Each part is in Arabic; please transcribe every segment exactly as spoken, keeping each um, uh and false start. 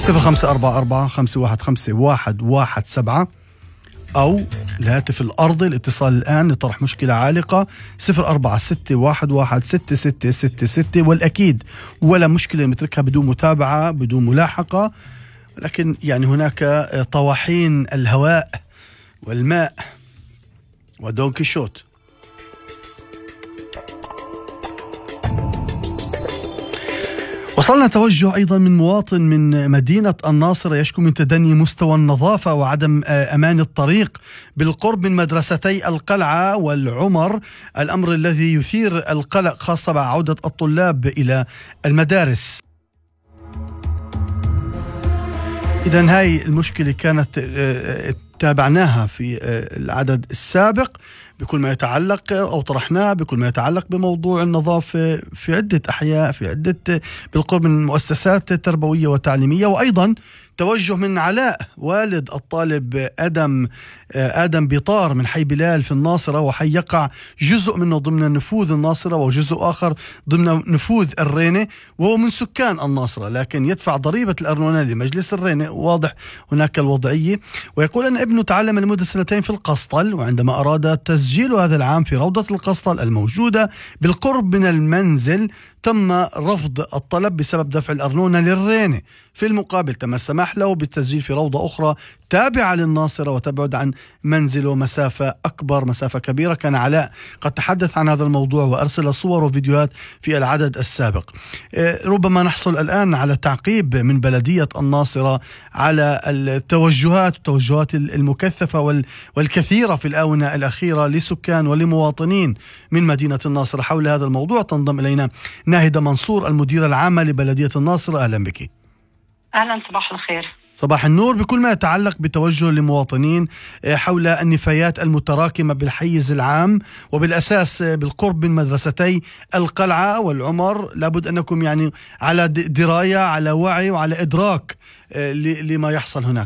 صفر خمسة أربعة أربعة خمسة واحد خمسة واحد واحد سبعة أو الهاتف الأرضي الاتصال الآن لطرح مشكلة عالقة صفر أربعة ستة واحد واحد ستة ستة ستة ستة. والأكيد ولا مشكلة نتركها بدون متابعة بدون ملاحقة، لكن يعني هناك طواحين الهواء والماء ودون كيشوت. وصلنا توجه أيضا من مواطن من مدينة الناصرة يشكو من تدني مستوى النظافة وعدم أمان الطريق بالقرب من مدرستي القلعة والعمر، الأمر الذي يثير القلق خاصة مع عودة الطلاب إلى المدارس. إذن هاي المشكلة كانت تابعناها في العدد السابق بكل ما يتعلق أو طرحناه بكل ما يتعلق بموضوع النظافة في عدة أحياء في عدة بالقرب من مؤسسات تربوية وتعليمية. وأيضا توجه من علاء والد الطالب آدم آدم بيطار من حي بلال في الناصرة، وحي يقع جزء منه ضمن نفوذ الناصرة وجزء آخر ضمن نفوذ الرينة، وهو من سكان الناصرة لكن يدفع ضريبة الأرنونة لمجلس الرينة. واضح هناك الوضعية. ويقول أن ابنه تعلم لمدة سنتين في القسطل، وعندما أراد تسجيل هذا العام في روضة القسطل الموجودة بالقرب من المنزل تم رفض الطلب بسبب دفع الأرنونة للرينة. في المقابل تم السماح له بالتسجيل في روضة أخرى تابعة للناصرة وتبعد عن منزله مسافة أكبر مسافة كبيرة. كان علاء قد تحدث عن هذا الموضوع وأرسل صور وفيديوهات في العدد السابق. ربما نحصل الآن على تعقيب من بلدية الناصرة على التوجهات التوجهات المكثفة والكثيرة في الآونة الأخيرة لسكان ولمواطنين من مدينة الناصرة حول هذا الموضوع. تنضم إلينا ناهدة منصور المديرة العامة لبلدية الناصرة. أهلا بك. أهلا، صباح الخير. صباح النور. بكل ما يتعلق بتوجه لمواطنين حول النفايات المتراكمة بالحيز العام وبالأساس بالقرب من مدرستي القلعة والعمر، لابد أنكم يعني على دراية على وعي وعلى إدراك لما يحصل هناك.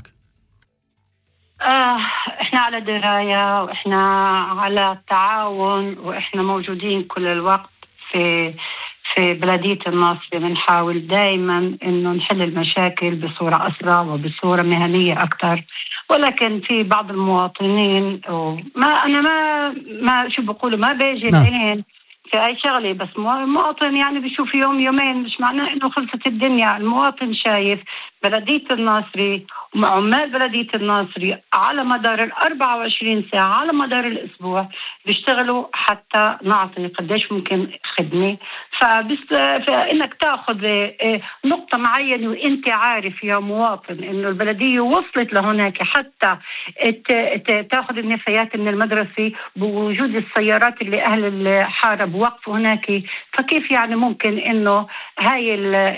آه إحنا على دراية وإحنا على تعاون وإحنا موجودين كل الوقت في في بلدية الناصرة. بنحاول دائما إنه نحل المشاكل بصورة أسرع وبصورة مهنية أكثر، ولكن في بعض المواطنين ما أنا ما ما شو بقولوا ما بيجي العين في أي شغلة، بس المواطن يعني بيشوف يوم يومين مش معناه إنه خلصت الدنيا. المواطن شايف بلدية الناصرة وعمال بلدية الناصرة على مدار الأربعة وعشرين ساعة على مدار الأسبوع بيشتغلوا حتى نعطي قديش ممكن خدمة. فبس فإنك تأخذ نقطة معينة وإنت عارف يا مواطن إنه البلدية وصلت لهناك حتى تأخذ النفايات من المدرسة بوجود السيارات اللي أهل الحارة بوقفوا هناك، فكيف يعني ممكن إنه هاي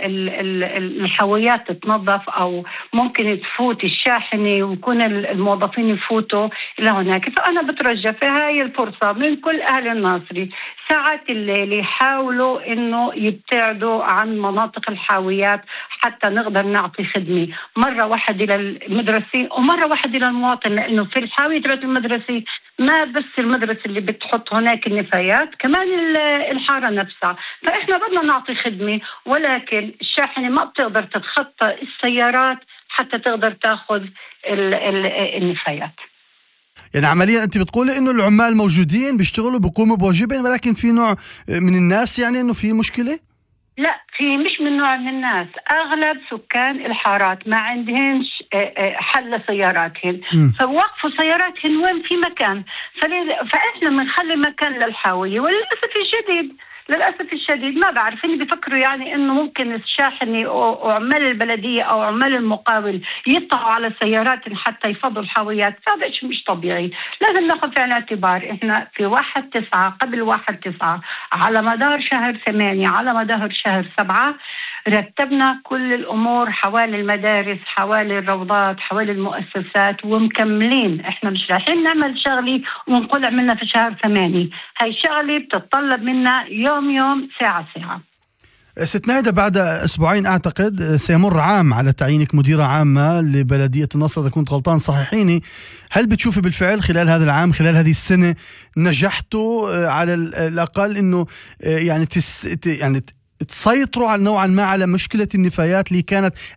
الحاويات تتنظف أو ممكن تفوت الشاحنة ويكون الموظفين يفوتوا إلى هناك؟ فأنا بترجى في هاي الفرصة من كل أهل الناصري ساعات الليل يحاولوا إنه يبتعدوا عن مناطق الحاويات حتى نقدر نعطي خدمة مرة واحدة للمدرسين ومرة واحدة للمواطن، لأنه في الحاوية تبعت المدرسة ما بس المدرسة اللي بتحط هناك النفايات، كمان الحارة نفسها. فإحنا بدنا نعطي خدمة، ولكن الشاحنة ما بتقدر تتخطى السيارات حتى تقدر تاخذ النفايات. يعني عمليا أنت بتقولي إنه العمال موجودين بيشتغلوا بيقوموا بواجبهم، ولكن في نوع من الناس يعني إنه في مشكلة؟ لا، في مش من نوع من الناس. أغلب سكان الحارات ما عندهمش حل لسياراتهم، فوقفوا سياراتهم وين في مكان، فإحنا بنخلي مكان للحاوية. وللأسف الشديد للأسف الشديد ما بعرف إني بفكروا يعني إنه ممكن الشاحنة وعمال البلدية أو عمال المقاول يطلعوا على سيارات حتى يفضوا الحاويات. هذا شيء مش طبيعي، لازم ناخذ في الاعتبار. إحنا في واحد تسعة قبل واحد تسعة على مدار شهر ثمانية على مدار شهر سبعة رتبنا كل الأمور حوالي المدارس حوالي الروضات حوالي المؤسسات ومكملين. إحنا مش رايحين نعمل شغلي ونقول منا في شهر ثمانية، هاي شغلي بتتطلب منا يوم يوم ساعة ساعة. ست ناهدة، بعد أسبوعين أعتقد سيمر عام على تعيينك مديرة عامة لبلدية الناصرة، إذا كنت غلطان صحيحيني. هل بتشوفي بالفعل خلال هذا العام خلال هذه السنة نجحتوا على الأقل إنه يعني تس يعني تسيطروا على نوعا ما على مشكلة النفايات اللي كانت